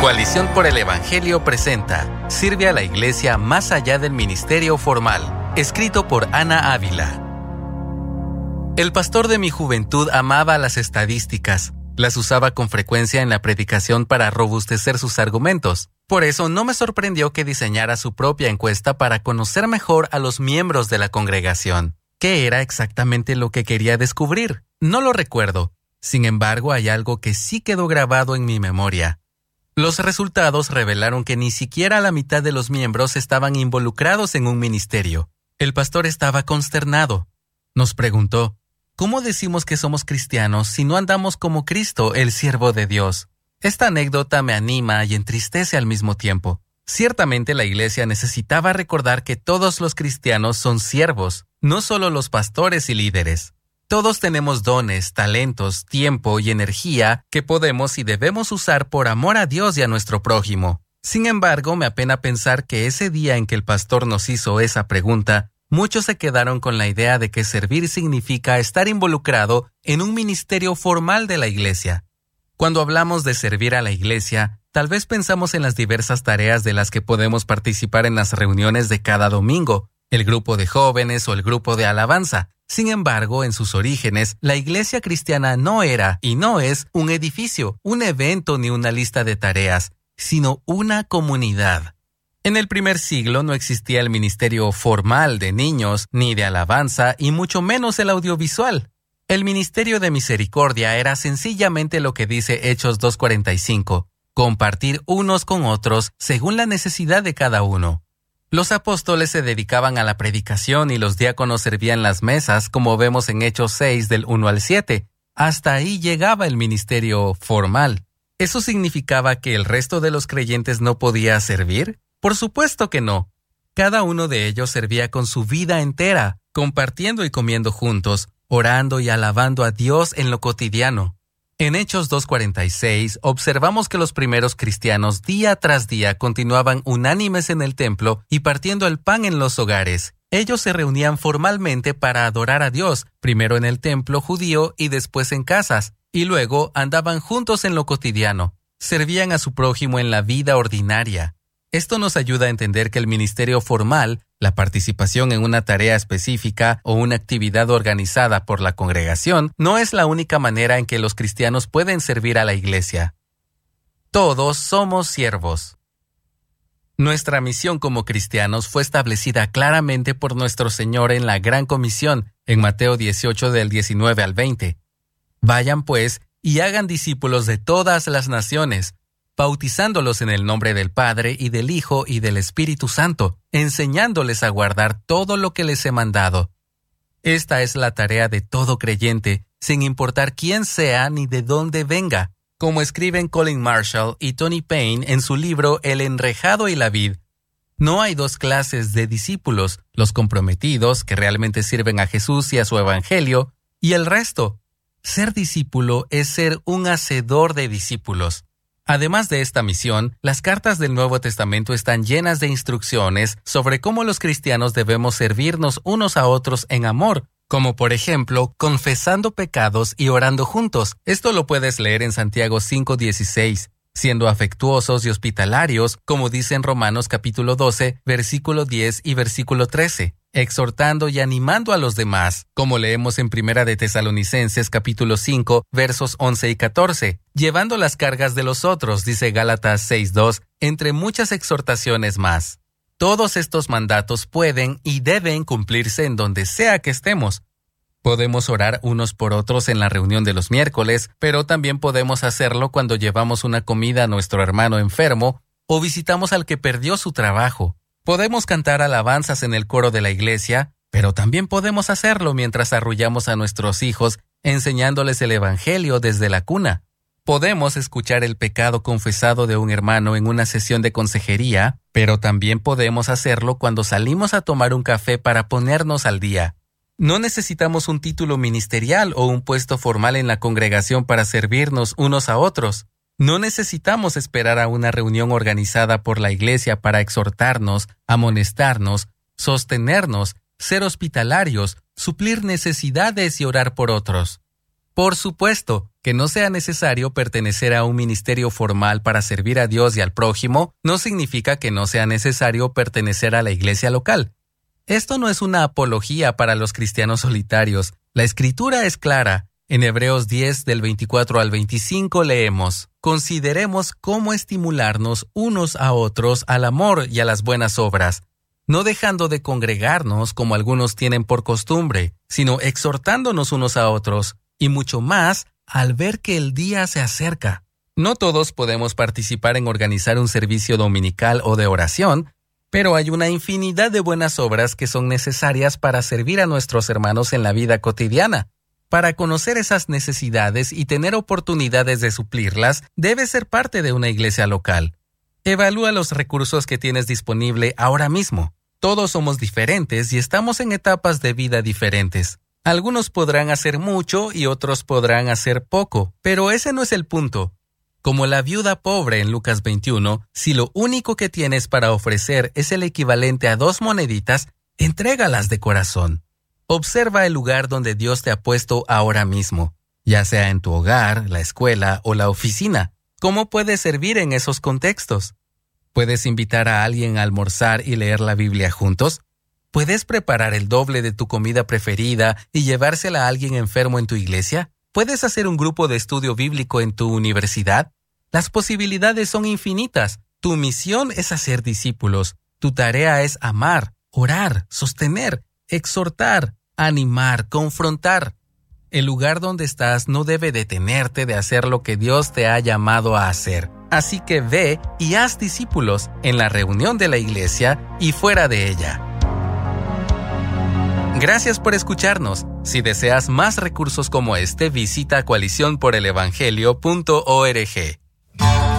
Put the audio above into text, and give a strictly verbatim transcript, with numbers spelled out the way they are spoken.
Coalición por el Evangelio presenta Sirve a la Iglesia más allá del ministerio formal, escrito por Ana Ávila. El pastor de mi juventud amaba las estadísticas. Las usaba con frecuencia en la predicación para robustecer sus argumentos. Por eso no me sorprendió que diseñara su propia encuesta para conocer mejor a los miembros de la congregación. ¿Qué era exactamente lo que quería descubrir? No lo recuerdo. Sin embargo, hay algo que sí quedó grabado en mi memoria. Los resultados revelaron que ni siquiera la mitad de los miembros estaban involucrados en un ministerio. El pastor estaba consternado. Nos preguntó, ¿cómo decimos que somos cristianos si no andamos como Cristo, el siervo de Dios? Esta anécdota me anima y entristece al mismo tiempo. Ciertamente la iglesia necesitaba recordar que todos los cristianos son siervos, no solo los pastores y líderes. Todos tenemos dones, talentos, tiempo y energía que podemos y debemos usar por amor a Dios y a nuestro prójimo. Sin embargo, me apena pensar que ese día en que el pastor nos hizo esa pregunta, muchos se quedaron con la idea de que servir significa estar involucrado en un ministerio formal de la iglesia. Cuando hablamos de servir a la iglesia, tal vez pensamos en las diversas tareas de las que podemos participar en las reuniones de cada domingo, el grupo de jóvenes o el grupo de alabanza. Sin embargo, en sus orígenes, la iglesia cristiana no era y no es un edificio, un evento ni una lista de tareas, sino una comunidad. En el primer siglo no existía el ministerio formal de niños, ni de alabanza, y mucho menos el audiovisual. El ministerio de misericordia era sencillamente lo que dice Hechos dos cuarenta y cinco, compartir unos con otros según la necesidad de cada uno. Los apóstoles se dedicaban a la predicación y los diáconos servían las mesas, como vemos en Hechos seis del uno al siete. Hasta ahí llegaba el ministerio formal. ¿Eso significaba que el resto de los creyentes no podía servir? Por supuesto que no. Cada uno de ellos servía con su vida entera, compartiendo y comiendo juntos, orando y alabando a Dios en lo cotidiano. En Hechos dos cuarenta y seis observamos que los primeros cristianos día tras día continuaban unánimes en el templo y partiendo el pan en los hogares. Ellos se reunían formalmente para adorar a Dios, primero en el templo judío y después en casas, y luego andaban juntos en lo cotidiano. Servían a su prójimo en la vida ordinaria. Esto nos ayuda a entender que el ministerio formal, la participación en una tarea específica o una actividad organizada por la congregación, no es la única manera en que los cristianos pueden servir a la iglesia. Todos somos siervos. Nuestra misión como cristianos fue establecida claramente por nuestro Señor en la Gran Comisión, en Mateo dieciocho del diecinueve al veinte. Vayan pues y hagan discípulos de todas las naciones, bautizándolos en el nombre del Padre y del Hijo y del Espíritu Santo, enseñándoles a guardar todo lo que les he mandado. Esta es la tarea de todo creyente, sin importar quién sea ni de dónde venga, como escriben Colin Marshall y Tony Payne en su libro El enrejado y la vid. No hay dos clases de discípulos, los comprometidos, que realmente sirven a Jesús y a su evangelio, y el resto. Ser discípulo es ser un hacedor de discípulos. Además de esta misión, las cartas del Nuevo Testamento están llenas de instrucciones sobre cómo los cristianos debemos servirnos unos a otros en amor, como por ejemplo, confesando pecados y orando juntos. Esto lo puedes leer en Santiago cinco dieciséis, siendo afectuosos y hospitalarios, como dice en Romanos capítulo doce, versículo diez y versículo trece. Exhortando y animando a los demás, como leemos en Primera de Tesalonicenses capítulo cinco, versos once y catorce, llevando las cargas de los otros, dice Gálatas seis dos, entre muchas exhortaciones más. Todos estos mandatos pueden y deben cumplirse en donde sea que estemos. Podemos orar unos por otros en la reunión de los miércoles, pero también podemos hacerlo cuando llevamos una comida a nuestro hermano enfermo o visitamos al que perdió su trabajo. Podemos cantar alabanzas en el coro de la iglesia, pero también podemos hacerlo mientras arrullamos a nuestros hijos, enseñándoles el evangelio desde la cuna. Podemos escuchar el pecado confesado de un hermano en una sesión de consejería, pero también podemos hacerlo cuando salimos a tomar un café para ponernos al día. No necesitamos un título ministerial o un puesto formal en la congregación para servirnos unos a otros. No necesitamos esperar a una reunión organizada por la iglesia para exhortarnos, amonestarnos, sostenernos, ser hospitalarios, suplir necesidades y orar por otros. Por supuesto, que no sea necesario pertenecer a un ministerio formal para servir a Dios y al prójimo, no significa que no sea necesario pertenecer a la iglesia local. Esto no es una apología para los cristianos solitarios. La Escritura es clara. En Hebreos diez, del veinticuatro al veinticinco leemos: «Consideremos cómo estimularnos unos a otros al amor y a las buenas obras, no dejando de congregarnos como algunos tienen por costumbre, sino exhortándonos unos a otros, y mucho más al ver que el día se acerca». No todos podemos participar en organizar un servicio dominical o de oración, pero hay una infinidad de buenas obras que son necesarias para servir a nuestros hermanos en la vida cotidiana. Para conocer esas necesidades y tener oportunidades de suplirlas, debes ser parte de una iglesia local. Evalúa los recursos que tienes disponible ahora mismo. Todos somos diferentes y estamos en etapas de vida diferentes. Algunos podrán hacer mucho y otros podrán hacer poco, pero ese no es el punto. Como la viuda pobre en Lucas veintiuno, si lo único que tienes para ofrecer es el equivalente a dos moneditas, entrégalas de corazón. Observa el lugar donde Dios te ha puesto ahora mismo, ya sea en tu hogar, la escuela o la oficina. ¿Cómo puedes servir en esos contextos? ¿Puedes invitar a alguien a almorzar y leer la Biblia juntos? ¿Puedes preparar el doble de tu comida preferida y llevársela a alguien enfermo en tu iglesia? ¿Puedes hacer un grupo de estudio bíblico en tu universidad? Las posibilidades son infinitas. Tu misión es hacer discípulos. Tu tarea es amar, orar, sostener, exhortar, animar, confrontar. El lugar donde estás no debe detenerte de hacer lo que Dios te ha llamado a hacer. Así que ve y haz discípulos en la reunión de la iglesia y fuera de ella. Gracias por escucharnos. Si deseas más recursos como este, visita coalición por el evangelio punto org.